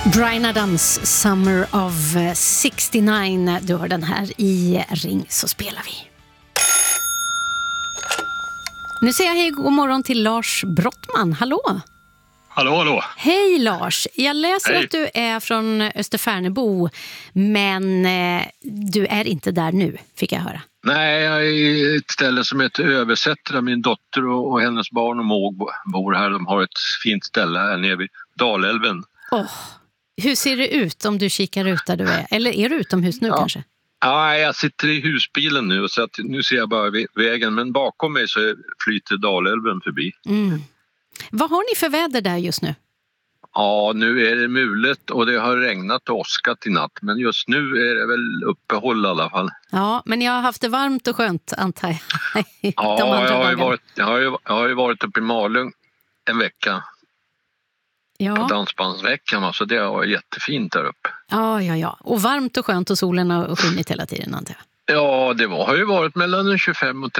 Bryan Adams, Summer of 69. Du har den här i Ring så spelar vi. Nu säger jag hej, god morgon till Lars Brottman. Hallå! Hallå. Hej Lars, jag läser Hej. att du är från Österfärnebo, men du är inte där nu, fick jag höra. Nej, jag är i ett ställe som heter Översättare. Min dotter och hennes barn och måg bor här. De har ett fint ställe här nere vid Dalälven. Hur ser det ut om du kikar ut där du är? Eller är du utomhus nu kanske? Ja, jag sitter i husbilen nu så att nu ser jag bara vägen. Men bakom mig så flyter Dalälven förbi. Vad har ni för väder där just nu? Ja, nu är det mulet och det har regnat och åskat i natt. Men just nu är det väl uppehåll i alla fall. Ja, men jag har haft det varmt och skönt, antar jag. Ja, jag har ju varit uppe i Malung en vecka. På dansbandsveckan, så det var jättefint där uppe. Ja. Och varmt och skönt och solen har skinit hela tiden, antar jag. Ja, det har ju varit mellan 25 och